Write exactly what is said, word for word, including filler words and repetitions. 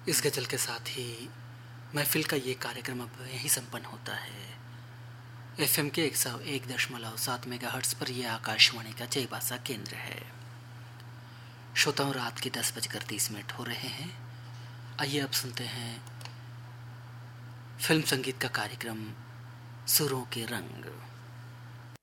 इस गज़ल के साथ ही महफ़िल का ये कार्यक्रम अब यहीं संपन्न होता है। एफएम के एक सौ एक दशमलव सात मेगाहर्ट्ज़ पर यह आकाशवाणी का चाईबासा केंद्र है। श्रोताओं, रात के दस बजकर तीस मिनट हो रहे हैं। आइए अब सुनते हैं फिल्म संगीत का कार्यक्रम सुरों के रंग।